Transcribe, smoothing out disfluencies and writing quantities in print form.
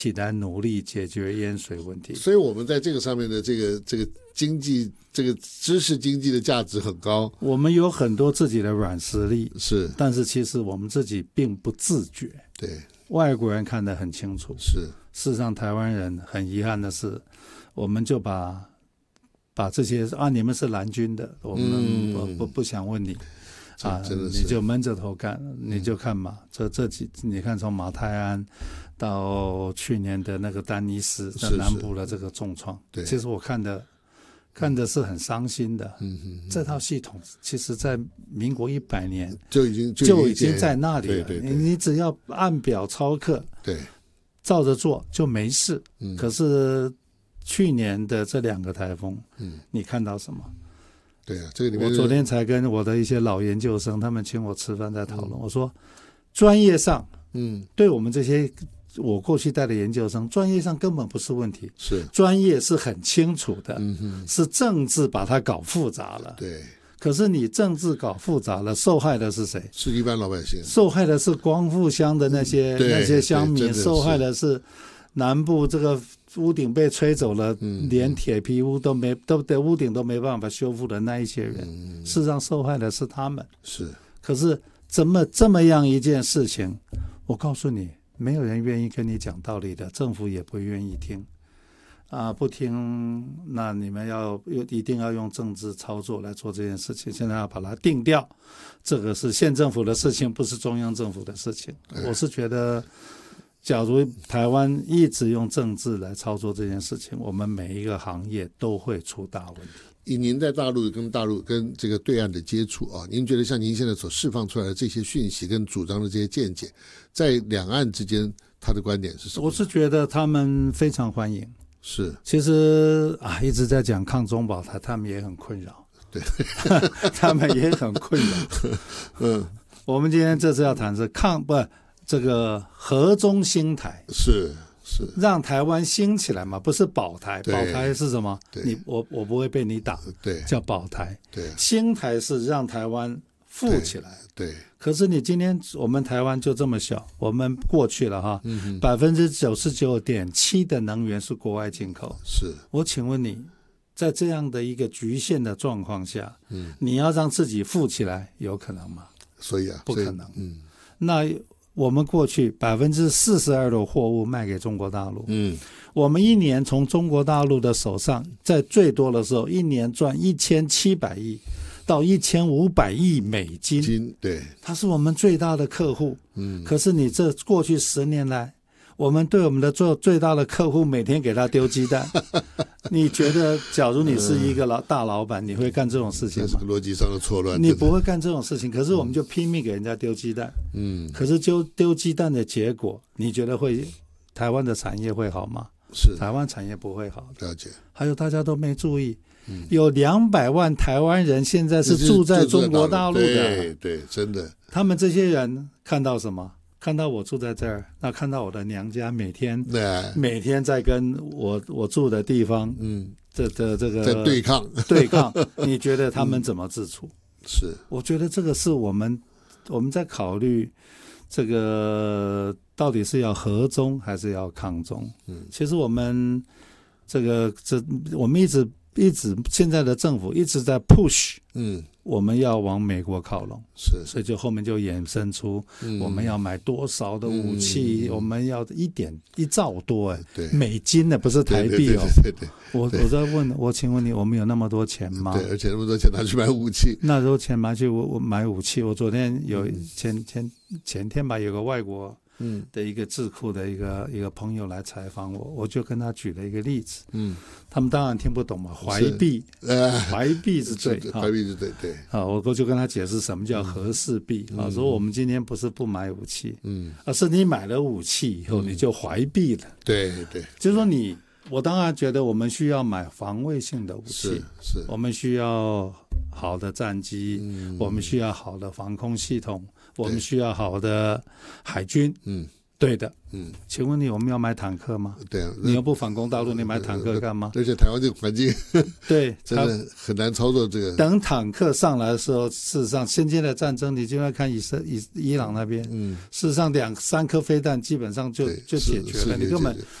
起来努力解决淹水问题。 所以我们在这个上面的这个经济，这个知识经济的价值很高。 我们有很多自己的软实力， 是， 但是其实我们自己并不自觉。 对， 外国人看得很清楚。 是， 事实上台湾人很遗憾的是，我们就把这些你们是蓝军的，我们不想问你。你就闷着头干，你就看嘛，你看从马泰安到去年的那个丹尼斯在南部的这个重创， 对， 其实我看的是很伤心的。这套系统其实在民国100年就已经在那里了。你只要按表操课， 对， 照着做就没事。可是去年的这2个台风，你看到什么？ 对啊，这个里面我昨天才跟我的一些老研究生，他们请我吃饭在讨论。我说，专业上，对我们这些我过去带的研究生，专业上根本不是问题， 是专业是很清楚的，是政治把它搞复杂了。 对， 可是你政治搞复杂了，受害的是谁？ 是一般老百姓， 受害的是光复乡的那些乡民，受害的是南部这个屋顶被吹走了，连铁皮屋屋顶都没办法修复的那一些人，事实上受害的是他们。 是，可是这么样一件事情，我告诉你，没有人愿意跟你讲道理的，政府也不愿意听不听，那你们一定要用政治操作来做这件事情。现在要把它定掉，这个是县政府的事情，不是中央政府的事情。我是觉得，假如台湾一直用政治来操作这件事情，我们每一个行业都会出大问题。 以您在大陆跟这个对岸的接触您觉得像您现在所释放出来的这些讯息跟主张的这些见解，在两岸之间他的观点是什么？ 我是觉得他们非常欢迎。 是， 其实一直在讲抗中保台，他们也很困扰。 对， 他们也很困扰。我们今天这次要谈是这个和中兴台， 是让台湾兴起来嘛，不是保台。保台是什么？我不会被你打， 对， 叫保台。 对， 兴台是让台湾富起来。 对。 可是你今天我们台湾就这么小，我们过去了99.7%的能源是国外进口。 是，我请问你，在这样的一个局限的状况下，你要让自己富起来，有可能吗？ 所以不可能。那我们过去42%的货物卖给中国大陆，我们一年从中国大陆的手上，在最多的时候一年赚1700亿到1500亿美金， 对， 它是我们最大的客户。可是你这过去10年来，我们对我们的最大的客户每天给他丢鸡蛋，你觉得假如你是一个大老板，你会干这种事情吗？ 这是逻辑上的错乱， 你不会干这种事情。可是我们就拼命给人家丢鸡蛋，可是丢鸡蛋的结果，你觉得台湾的产业会好吗？ 是， 台湾产业不会好。 了解。 还有大家都没注意，有200万台湾人现在是住在中国大陆的。 对，真的。 他们这些人看到什么？看到我住在这儿，那看到我的娘家每天在跟我住的地方，这个在对抗， 你觉得他们怎么自处？ 是， 我觉得这个是我们在考虑这个到底是要和中还是要抗中。其实我们我们一直现在的政府一直在 push，我们要往美国靠拢，所以就后面就衍生出我们要买多少的武器，我们要1兆多美金的，不是台币哦。 对， 我在问，请问你，我们有那么多钱吗？ 对，而且那么多钱拿去买武器， 那时候钱拿去买武器。我昨天前天吧，有个外国的一个智库的一个朋友来采访我就跟他举了一个例子。他们当然听不懂嘛，怀币是对， 怀币是对， 我就跟他解释什么叫和氏币说我们今天不是不买武器，而是你买了武器以后你就怀币了。 对， 就是说我当然觉得我们需要买防卫性的武器， 是我们需要好的战机，我们需要好的防空系统，我们需要好的海军。 对的。 嗯， 请问你我们要买坦克吗？ 对啊， 你又不反攻大陆，你买坦克干嘛？ 而且台湾这个环境对， 真的很难操作这个。 等坦克上来的时候，事实上先前的战争你就要看伊朗那边，事实上2-3颗飞弹基本上就解决了，你根本